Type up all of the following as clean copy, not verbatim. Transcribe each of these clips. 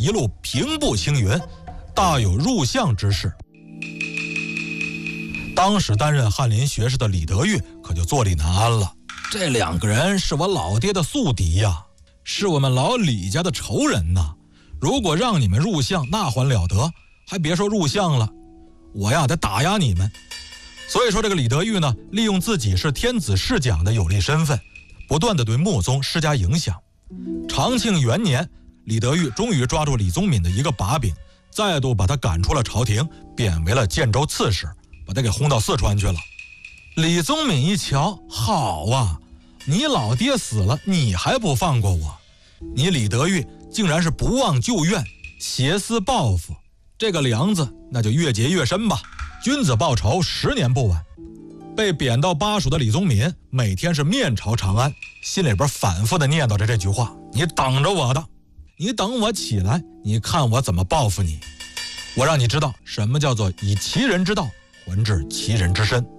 一路平步青云，大有入相之势。当时担任翰林学士的李德裕可就坐立难安了。这2个人是我老爹的宿敌呀，是我们老李家的仇人呐。如果让你们入相，那还了得？还别说入相了，我呀得打压你们。所以说这个李德裕呢，利用自己是天子侍讲的有利身份，不断的对穆宗施加影响。长庆元年，李德裕终于抓住李宗闵的一个把柄，再度把他赶出了朝廷，贬为了建州刺史，把他给轰到四川去了。李宗闵一瞧，好啊，你老爹死了，你还不放过我？你李德裕竟然是不忘旧怨，挟私报复，这个梁子那就越结越深吧。君子报仇10年不晚。被贬到巴蜀的李宗闵每天是面朝长安，心里边反复的念叨着这句话：你等着我的，你等我起来，你看我怎么报复你。我让你知道什么叫做以其人之道还治其人之身。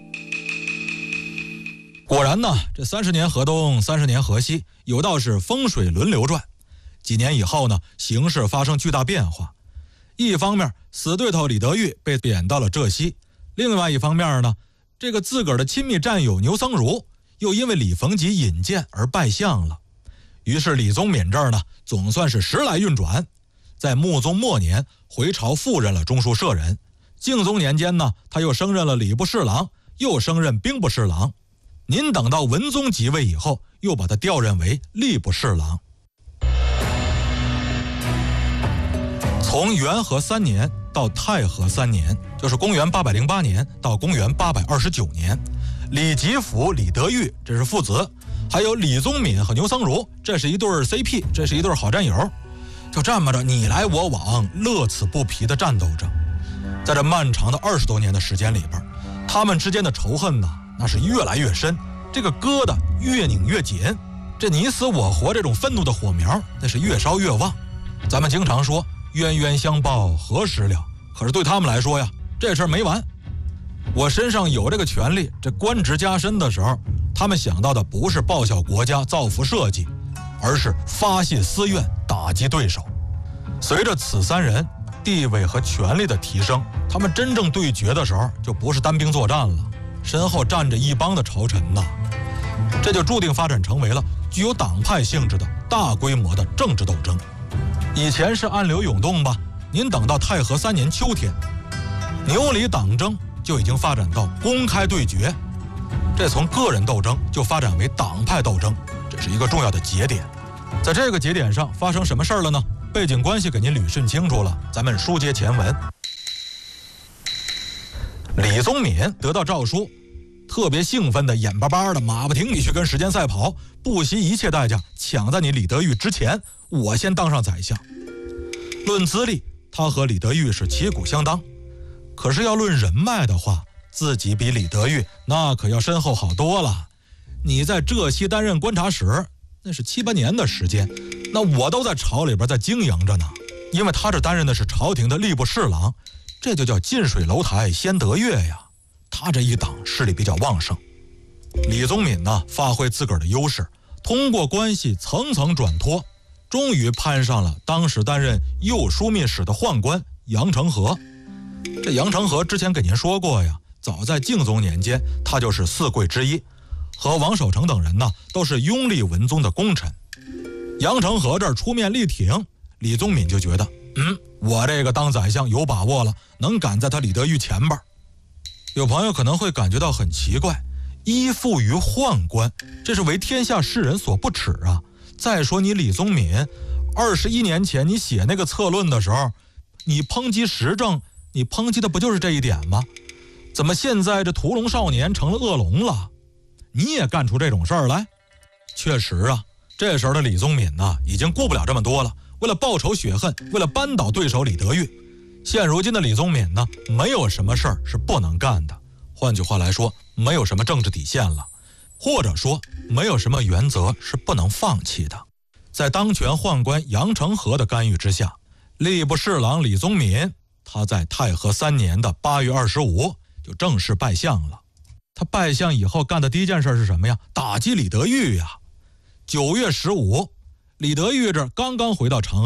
果然呢，这30年河东30年河西，有道是风水轮流转。几年以后呢，形势发生巨大变化。一方面，死对头李德裕被贬到了浙西；另外一方面呢，这个自个儿的亲密战友牛僧孺又因为李逢吉引荐而拜相了。于是李宗闵这儿呢，总算是时来运转。在穆宗末年回朝复任了中书舍人，敬宗年间呢，他又升任了礼部侍郎，又升任兵部侍郎。您等到文宗即位以后，又把他调任为吏部侍郎。从元和3年到太和3年，就是公元808年到公元829年，李吉甫、李德裕这是父子，还有李宗闵和牛僧孺，这是一对 CP， 这是一对好战友。就这么着你来我往，乐此不疲的战斗着。在这漫长的20多年的时间里边，他们之间的仇恨呢，那是越来越深，这个疙瘩越拧越紧，这你死我活这种愤怒的火苗那是越烧越旺。咱们经常说冤冤相报何时了，可是对他们来说呀，这事儿没完。我身上有这个权利，这官职加身的时候，他们想到的不是报效国家造福社稷，而是发泄私怨打击对手。随着此3人地位和权力的提升，他们真正对决的时候就不是单兵作战了，身后站着一帮的朝臣呐。这就注定发展成为了具有党派性质的大规模的政治斗争。以前是暗流涌动吧，您等到太和3年秋天，牛李党争就已经发展到公开对决，这从个人斗争就发展为党派斗争，这是一个重要的节点。在这个节点上发生什么事儿了呢？背景关系给您捋顺清楚了，咱们书接前文。李宗闵得到诏书，特别兴奋的眼巴巴的马不停蹄去跟时间赛跑，不惜一切代价抢在你李德裕之前，我先当上宰相。论资历，他和李德裕是旗鼓相当，可是要论人脉的话，自己比李德裕那可要深厚好多了。你在浙西担任观察使，那是7、8年的时间，那我都在朝里边在经营着呢。因为他这担任的是朝廷的吏部侍郎，这就叫近水楼台先得月呀。他这一党势力比较旺盛。李宗闵呢，发挥自个儿的优势，通过关系层层转托，终于攀上了当时担任右枢密使的宦官杨承和。这杨承和之前给您说过呀，早在敬宗年间，他就是4贵之一，和王守成等人呢，都是拥立文宗的功臣。杨承和这儿出面力挺，李宗闵就觉得，我这个当宰相有把握了，能赶在他李德裕前边。有朋友可能会感觉到很奇怪，依附于宦官，这是为天下士人所不耻啊。再说你李宗闵21年前你写那个策论的时候，你抨击时政，你抨击的不就是这一点吗？怎么现在这屠龙少年成了恶龙了，你也干出这种事儿来？确实啊，这时候的李宗闵呢，已经顾不了这么多了。为了报仇雪恨，为了扳倒对手李德裕，现如今的李宗闵呢，没有什么事儿是不能干的。换句话来说，没有什么政治底线了，或者说没有什么原则是不能放弃的。在当权宦官杨承和的干预之下，吏部侍郎李宗闵，他在太和3年的8月25就正式拜相了。他拜相以后干的第一件事是什么呀？打击李德裕呀。9月15，李德裕这刚刚回到长安，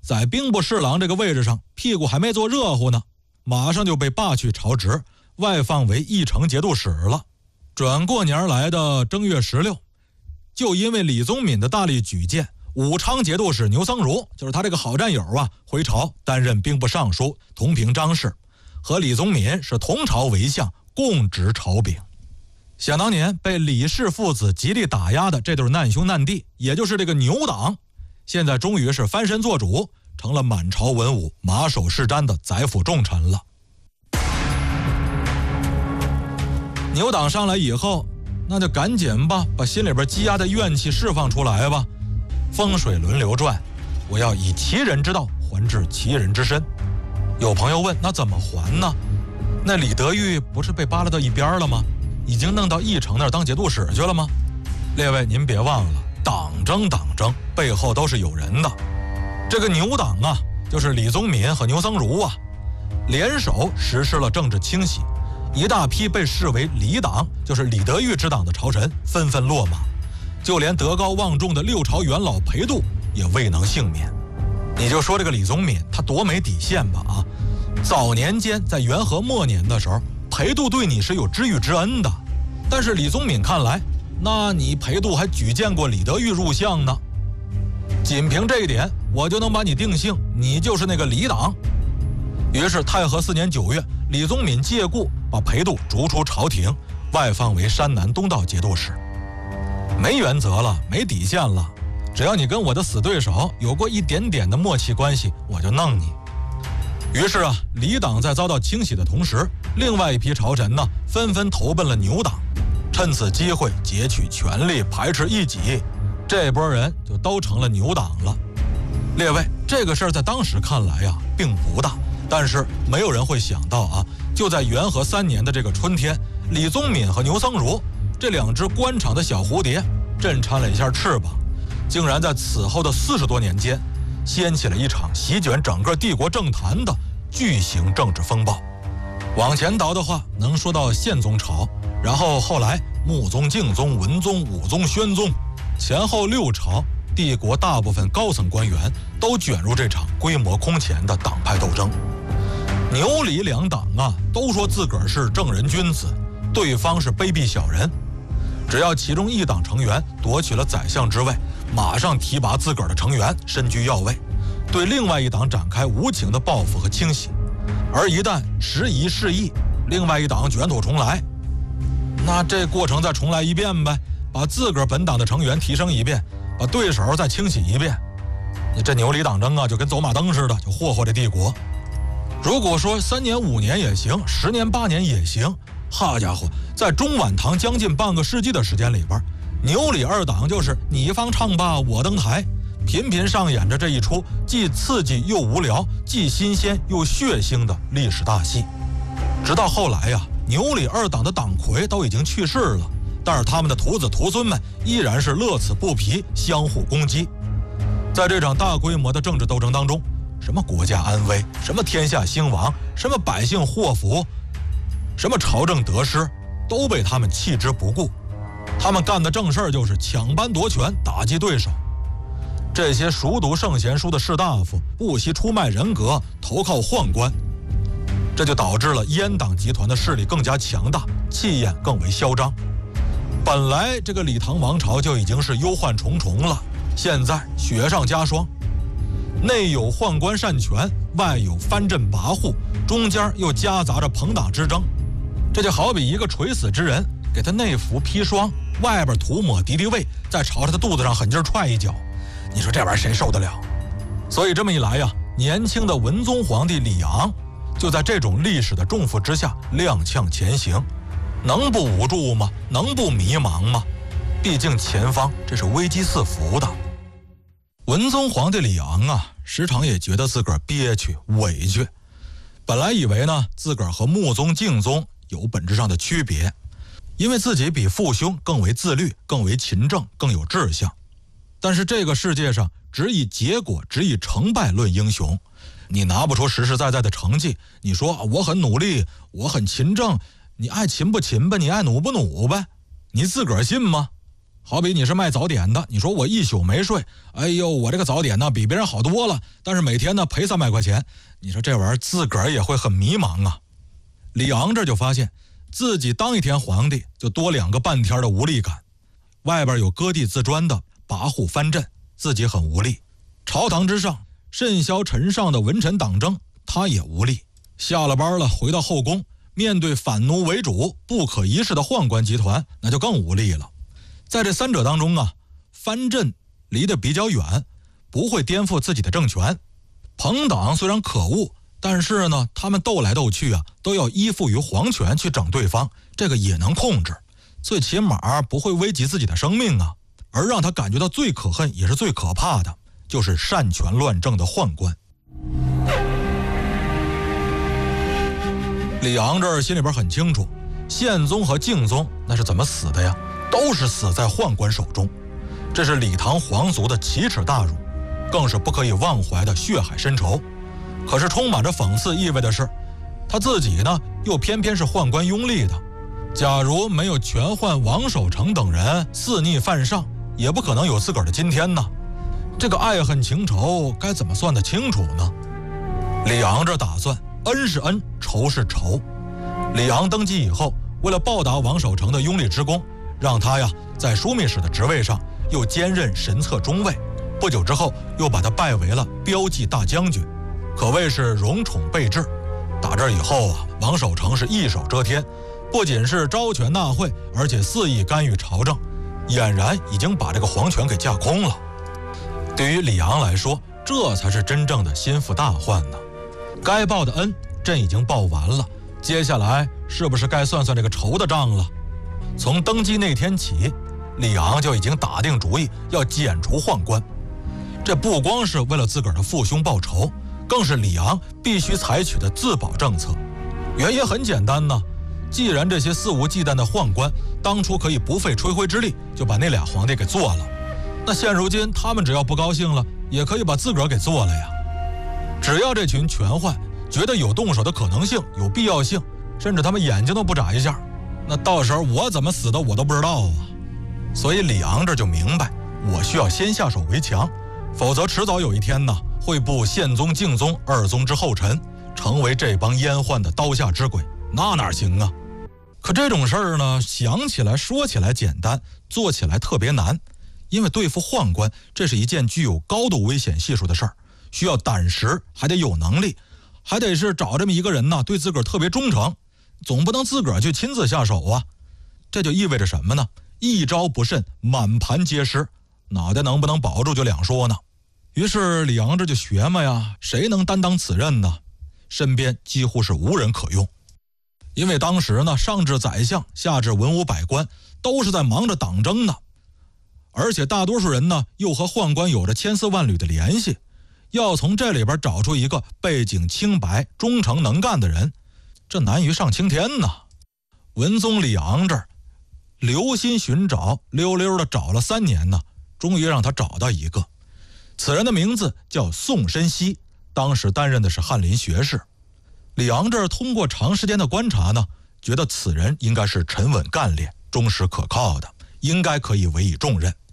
在兵部侍郎这个位置上，屁股还没坐热乎呢，马上就被罢去朝职，外放为义城节度使了。转过年来的正月16，就因为李宗闵的大力举荐，武昌节度使牛僧孺，就是他这个好战友啊，回朝担任兵部尚书，同平章事，和李宗闵是同朝为相，共执朝柄。想当年被李氏父子极力打压的这对难兄难弟，也就是这个牛党，现在终于是翻身做主，成了满朝文武马首是瞻的宰辅重臣了。牛党上来以后，那就赶紧吧，把心里边积压的怨气释放出来吧。风水轮流转，我要以其人之道还治其人之身。有朋友问，那怎么还呢？那李德裕不是被扒拉到一边了吗？已经弄到义城那儿当节度使去了吗？列位您别忘了，党争背后都是有人的。这个牛党啊，就是李宗闵和牛僧孺啊，联手实施了政治清洗，一大批被视为李党，就是李德裕之党的朝臣纷纷落马，就连德高望重的六朝元老裴度也未能幸免。你就说这个李宗闵他多没底线吧啊！早年间在元和末年的时候，裴度对你是有知遇之恩的，但是李宗闵看来，那你裴度还举荐过李德裕入相呢，仅凭这一点，我就能把你定性，你就是那个李党。于是太和4年9月，李宗闵借故把裴度逐出朝廷，外放为山南东道节度使。没原则了，没底线了，只要你跟我的死对手有过一点点的默契关系，我就弄你。于是啊，李党在遭到清洗的同时，另外一批朝臣呢，纷纷投奔了牛党，趁此机会截取权力，排斥异己，这波人就都成了牛党了。列位，这个事儿在当时看来呀，并不大，但是没有人会想到啊，就在元和3年的这个春天，李宗闵和牛僧孺这两只官场的小蝴蝶震颤了一下翅膀，竟然在此后的40多年间，掀起了一场席卷整个帝国政坛的巨型政治风暴。往前倒的话，能说到宪宗朝，然后后来穆宗、敬宗、文宗、武宗、宣宗，前后6朝，帝国大部分高层官员都卷入这场规模空前的党派斗争。牛李两党啊，都说自个儿是正人君子，对方是卑鄙小人。只要其中一党成员夺取了宰相之位，马上提拔自个儿的成员身居要位，对另外一党展开无情的报复和清洗。而一旦时移世易，另外一党卷土重来，那这过程再重来一遍呗，把自个儿本党的成员提升一遍，把对手再清洗一遍。你这牛李党争啊，就跟走马灯似的，就霍霍这帝国。如果说3年5年也行，10年8年也行，好家伙，在中晚唐将近半个世纪的时间里边，牛李二党就是你方唱罢我登台，频频上演着这一出既刺激又无聊，既新鲜又血腥的历史大戏。直到后来呀，牛李二党的党魁都已经去世了，但是他们的徒子徒孙们依然是乐此不疲，相互攻击。在这场大规模的政治斗争当中，什么国家安危，什么天下兴亡，什么百姓祸福，什么朝政得失，都被他们弃之不顾。他们干的正事儿就是抢班夺权，打击对手。这些熟读圣贤书的士大夫不惜出卖人格，投靠宦官，这就导致了阉党集团的势力更加强大，气焰更为嚣张。本来这个李唐王朝就已经是忧患重重了，现在雪上加霜，内有宦官擅权，外有藩镇跋扈，中间又夹杂着朋党之争。这就好比一个垂死之人，给他内服砒霜，外边涂抹敌敌畏，再朝着他肚子上狠劲踹一脚，你说这玩意儿谁受得了？所以这么一来呀，年轻的文宗皇帝李昂就在这种历史的重负之下踉跄前行，能不无助吗？能不迷茫吗？毕竟前方这是危机四伏的。文宗皇帝李昂啊，时常也觉得自个儿憋屈委屈。本来以为呢，自个儿和穆宗、敬宗有本质上的区别，因为自己比父兄更为自律，更为勤政，更有志向。但是这个世界上只以结果，只以成败论英雄，你拿不出实实在在的成绩，你说我很努力，我很勤政，你爱勤不勤吧，你爱努不努呗，你自个儿信吗？ 好比你是卖早点的，你说我一宿没睡，哎呦，我这个早点呢比别人好多了，但是每天呢赔300块钱，你说这玩意儿自个儿也会很迷茫啊。李昂这就发现自己当一天皇帝就多2个半天的无力感，外边有割地自专的跋扈藩镇，自己很无力。朝堂之上甚嚣尘上的文臣党争，他也无力。下了班了回到后宫，面对反奴为主不可一世的宦官集团，那就更无力了。在这3者当中啊，藩镇离得比较远，不会颠覆自己的政权。朋党虽然可恶，但是呢他们斗来斗去啊，都要依附于皇权去整对方，这个也能控制，最起码不会危及自己的生命啊。而让他感觉到最可恨也是最可怕的，就是擅权乱政的宦官。李昂这儿心里边很清楚，宪宗和敬宗那是怎么死的呀？都是死在宦官手中，这是李唐皇族的奇耻大辱，更是不可以忘怀的血海深仇。可是充满着讽刺意味的是，他自己呢又偏偏是宦官拥立的。假如没有权宦王守成等人肆逆犯上，也不可能有自个儿的今天呢。这个爱恨情仇该怎么算得清楚呢？李昂这打算，恩是恩，仇是仇。李昂登基以后，为了报答王守成的拥立之功，让他呀在枢密使的职位上又兼任神策中尉，不久之后又把他拜为了骠骑大将军，可谓是荣宠备至。打这以后啊，王守成是一手遮天，不仅是招权纳贿，而且肆意干预朝政，俨然已经把这个皇权给架空了。对于李昂来说，这才是真正的心腹大患呢。该报的恩朕已经报完了，接下来是不是该算算这个仇的账了？从登基那天起，李昂就已经打定主意要剪除宦官。这不光是为了自个儿的父兄报仇，更是李昂必须采取的自保政策。原因很简单呢，既然这些肆无忌惮的宦官当初可以不费吹灰之力就把那俩皇帝给做了，那现如今他们只要不高兴了，也可以把自个儿给做了呀。只要这群权宦觉得有动手的可能性，有必要性，甚至他们眼睛都不眨一下，那到时候我怎么死的我都不知道啊。所以李昂这就明白，我需要先下手为强，否则迟早有一天呢，会步宪宗、敬宗2宗之后尘，成为这帮阉宦的刀下之鬼，那哪行啊？可这种事儿呢，想起来说起来简单，做起来特别难。因为对付宦官，这是一件具有高度危险系数的事儿，需要胆识，还得有能力，还得是找这么一个人呢，对自个儿特别忠诚，总不能自个儿去亲自下手啊。这就意味着什么呢？一招不慎，满盘皆失，脑袋能不能保住就两说呢。于是李昂这就学嘛呀，谁能担当此任呢？身边几乎是无人可用。因为当时呢，上至宰相，下至文武百官，都是在忙着党争呢。而且大多数人呢，又和宦官有着千丝万缕的联系，要从这里边找出一个背景清白、忠诚能干的人，这难于上青天呐。文宗李昂这儿留心寻找，溜溜的找了3年呢，终于让他找到一个。此人的名字叫宋申锡，当时担任的是翰林学士。李昂这儿通过长时间的观察呢，觉得此人应该是沉稳干练、忠实可靠的，应该可以委以重任。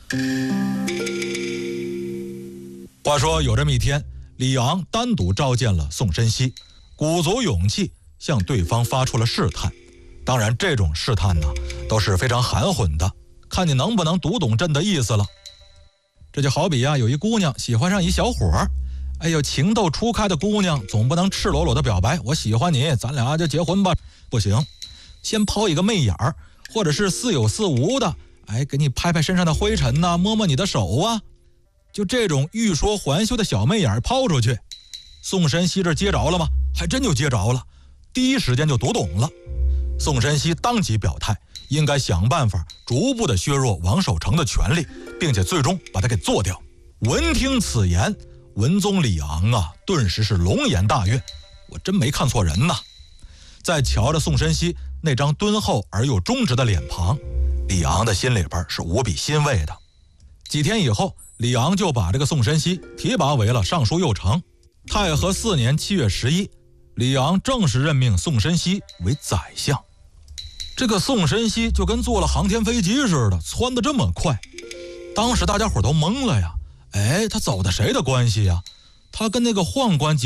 话说有这么一天，李昂单独召见了宋申锡，鼓足勇气向对方发出了试探。当然这种试探呢，都是非常含混的，看你能不能读懂朕的意思了。这就好比有一姑娘喜欢上一小伙，哎呦，情窦初开的姑娘总不能赤裸裸的表白我喜欢你，咱俩就结婚吧，不行，先抛一个媚眼儿，或者是似有似无的，给你拍拍身上的灰尘呐，摸摸你的手啊，就这种欲说还休的小媚眼抛出去。宋申锡这接着了吗？还真就接着了，第一时间就读懂了。宋申锡当即表态，应该想办法逐步的削弱王守成的权力，并且最终把他给做掉。闻听此言，文宗李昂顿时是龙颜大悦，我真没看错人呐。再瞧着宋申锡那张敦厚而又忠直的脸庞，李昂的心里边是无比欣慰的。几天以后，李昂就把这个宋申锡提拔为了尚书右丞。太和4年7月11，李昂正式任命宋申锡为宰相。 这个宋申锡就跟坐了航天飞机似的，窜得这么快。当时大家伙都懵了呀，哎，他走的谁的关系呀？他跟那个宦官